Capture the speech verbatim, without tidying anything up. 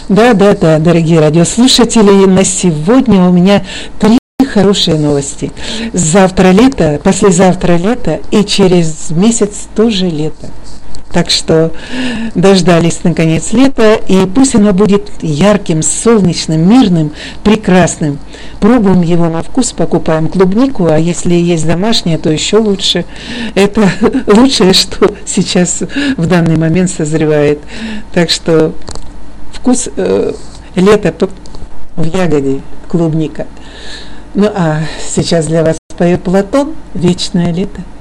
Да, да, да, дорогие радиослушатели, на сегодня у меня три хорошие новости. Завтра лето, послезавтра лето, и через месяц тоже лето. Так что дождались наконец лета, и пусть оно будет ярким, солнечным, мирным, прекрасным. Пробуем его на вкус, покупаем клубнику, а если есть домашняя, то еще лучше. Это лучшее, что сейчас в данный момент созревает. Так что вкус э, лета в ягоде, клубника. Ну а сейчас для вас поет Платон «Вечное лето».